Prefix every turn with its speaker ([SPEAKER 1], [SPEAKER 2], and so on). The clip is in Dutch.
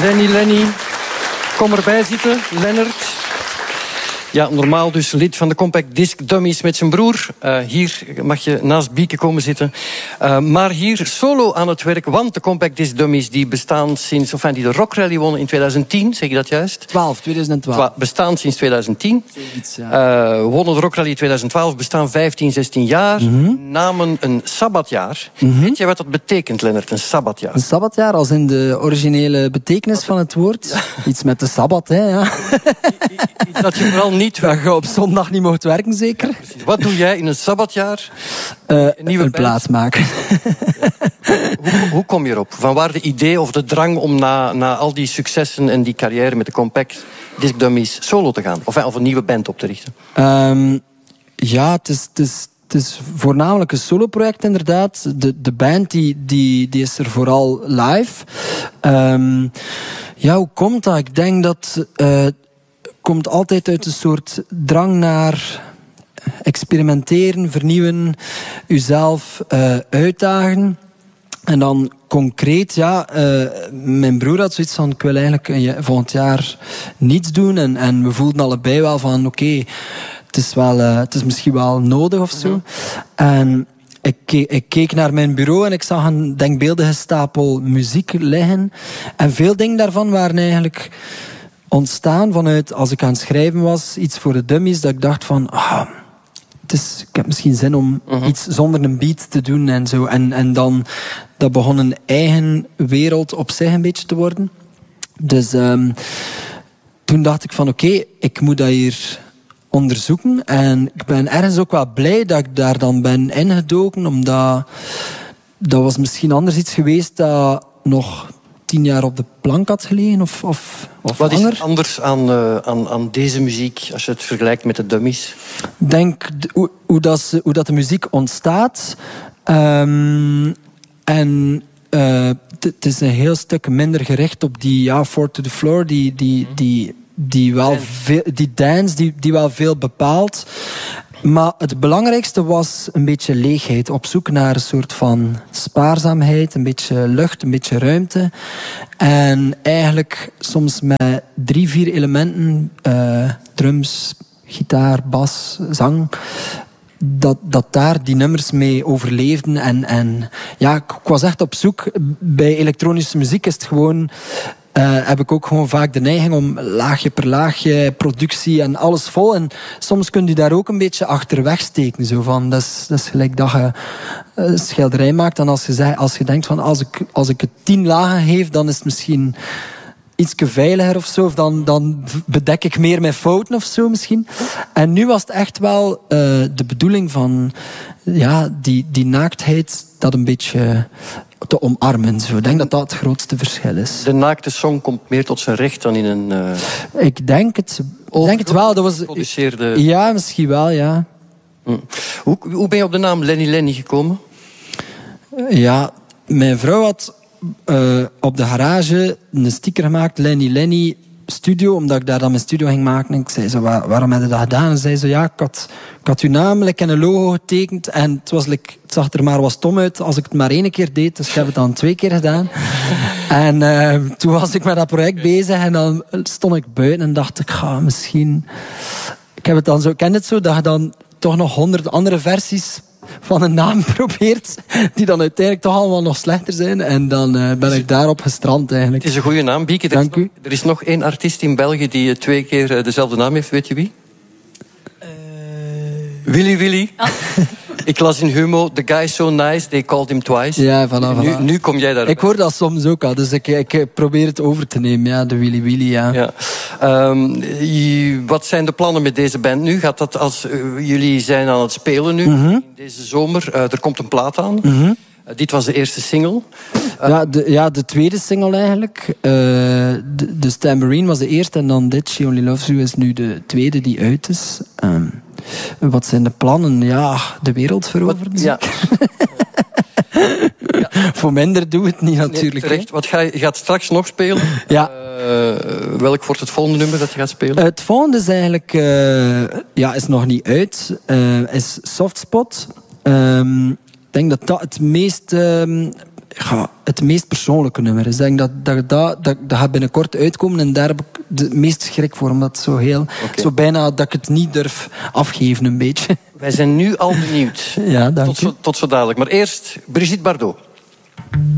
[SPEAKER 1] Lenny. Kom erbij zitten, Lennart. Ja, normaal dus lid van de Compact Disc Dummies met zijn broer. Hier mag je naast Bieke komen zitten. Maar hier solo aan het werk, want de Compact Disc Dummies die bestaan sinds... die de Rock Rally wonnen in 2010, zeg je dat juist?
[SPEAKER 2] 2012.
[SPEAKER 1] Bestaan sinds 2010.
[SPEAKER 2] Zoiets, ja.
[SPEAKER 1] Wonnen de Rock Rally 2012, bestaan 15, 16 jaar. Namen een sabbatjaar. Weet je wat dat betekent, Lennart, een sabbatjaar?
[SPEAKER 2] Een sabbatjaar, als in de originele betekenis van het woord. Ja. Iets met de sabbat, hè. Ja.
[SPEAKER 1] Dat je vooral niet...
[SPEAKER 2] Dat je op zondag niet mocht werken, zeker.
[SPEAKER 1] Ja, wat doe jij in een sabbatjaar?
[SPEAKER 2] Een plaat maken.
[SPEAKER 1] Hoe kom je erop? Van waar de idee of de drang om na al die successen en die carrière met de Compact Disc Dummies solo te gaan? Of een nieuwe band op te richten?
[SPEAKER 2] Ja, het is voornamelijk een soloproject inderdaad. De band die is er vooral live. Ja, hoe komt dat? Ik denk dat... komt altijd uit een soort drang naar experimenteren, vernieuwen, uzelf uitdagen. En dan concreet, ja, mijn broer had zoiets van, ik wil eigenlijk volgend jaar niets doen. En we voelden allebei wel van, oké, het is misschien wel nodig of zo. En ik keek naar mijn bureau en ik zag een denkbeeldige stapel muziek liggen. En veel dingen daarvan waren eigenlijk... ontstaan vanuit, als ik aan het schrijven was, iets voor de dummies, dat ik dacht van, ik heb misschien zin om iets zonder een beat te doen en zo. En dan, dat begon een eigen wereld op zich een beetje te worden. Dus toen dacht ik van, oké, ik moet dat hier onderzoeken. En ik ben ergens ook wel blij dat ik daar dan ben ingedoken, omdat dat was misschien anders iets geweest dat nog 10 jaar op de plank had gelegen of
[SPEAKER 1] wat
[SPEAKER 2] langer.
[SPEAKER 1] Is anders aan deze muziek als je het vergelijkt met de dummies?
[SPEAKER 2] Ik denk hoe dat de muziek ontstaat. Het is een heel stuk minder gericht op die four to the floor, die wel veel, die dance die wel veel bepaalt. Maar het belangrijkste was een beetje leegheid. Op zoek naar een soort van spaarzaamheid. Een beetje lucht, een beetje ruimte. En eigenlijk soms met 3-4 elementen. Drums, gitaar, bas, zang. Dat daar die nummers mee overleefden. En ja, ik was echt op zoek. Bij elektronische muziek is het gewoon... heb ik ook gewoon vaak de neiging om laagje per laagje, productie en alles vol. En soms kun je daar ook een beetje achterweg steken. Zo van, dat is gelijk dat je een schilderij maakt. En als je denkt van, als ik het 10 lagen geef, dan is het misschien iets veiliger of zo. Of dan bedek ik meer mijn fouten of zo misschien. En nu was het echt wel de bedoeling van die naaktheid, dat een beetje te omarmen. Zo. Ik denk dat dat het grootste verschil is.
[SPEAKER 1] De naakte song komt meer tot zijn recht dan in een...
[SPEAKER 2] Ik denk het wel. Dat was
[SPEAKER 1] geproduceerde...
[SPEAKER 2] Ja, misschien wel, ja.
[SPEAKER 1] Hoe ben je op de naam Lenny gekomen?
[SPEAKER 2] Ja, mijn vrouw had op de garage een sticker gemaakt, Lenny Studio, omdat ik daar dan mijn studio ging maken. En ik zei zo, waarom heb je dat gedaan? En zei zo, ja, ik had uw naam en een logo getekend. En het zag er maar wat stom uit als ik het maar 1 keer deed. Dus ik heb het dan 2 keer gedaan. En toen was ik met dat project bezig. En dan stond ik buiten en dacht ik, misschien... Ik heb het dan zo, ken het zo, dat je dan toch nog 100 andere versies van een naam probeert, die dan uiteindelijk toch allemaal nog slechter zijn. En dan ben ik daarop gestrand eigenlijk.
[SPEAKER 1] Het is een goede naam, Bieke.
[SPEAKER 2] Dank u.
[SPEAKER 1] Er is nog 1 artiest in België die 2 keer dezelfde naam heeft. Weet je wie? Willy. Ah. Ik las in Humo, the guy so nice, they called him twice.
[SPEAKER 2] Ja, voilà.
[SPEAKER 1] Nu kom jij daar.
[SPEAKER 2] Ik hoor dat soms ook al, dus ik probeer het over te nemen, ja, de Willy, ja.
[SPEAKER 1] Wat zijn de plannen met deze band nu? Gaat dat als jullie zijn aan het spelen nu, in deze zomer? Er komt een plaat aan. Dit was de eerste single.
[SPEAKER 2] De tweede single eigenlijk. De Tambourine was de eerste en dan dit, She Only Loves You, is nu de tweede die uit is. Wat zijn de plannen? Ja, de wereld veroveren. Ja. Voor minder doe het niet natuurlijk.
[SPEAKER 1] Nee, terecht. Je gaat straks nog spelen.
[SPEAKER 2] Ja.
[SPEAKER 1] Welk wordt het volgende nummer dat je gaat spelen?
[SPEAKER 2] Het volgende is eigenlijk... is nog niet uit. Is Softspot. Ik denk dat dat het meest het meest persoonlijke nummer is. Ik denk dat gaat binnenkort uitkomen en daar heb ik de meeste schrik voor. Omdat het zo bijna dat ik het niet durf afgeven een beetje.
[SPEAKER 1] Wij zijn nu al benieuwd.
[SPEAKER 2] Ja, dank je.
[SPEAKER 1] Tot zo dadelijk. Maar eerst Brigitte Bardot.